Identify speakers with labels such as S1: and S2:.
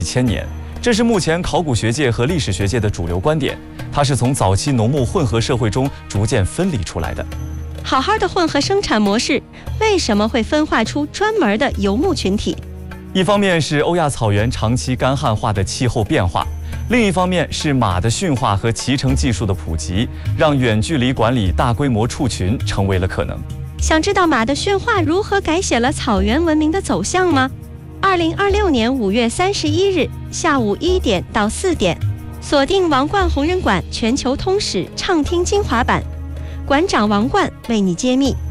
S1: 千年，这是目前考古学界和历史学界的主流观点。它是从早期农牧混合社会中逐渐分离出来的。
S2: 好好的混合生产模式，为什么会分化出专门的游牧群体？
S1: 一方面是欧亚草原长期干旱化的气候变化，另一方面是马的驯化和骑乘技术的普及，让远距离管理大规模畜群成为了可能。
S2: 想知道马的驯化如何改写了草原文明的走向吗？2026年5月31日下午1点到4点，锁定王冠红人馆全球通史畅听精华版，馆长王冠为你揭秘。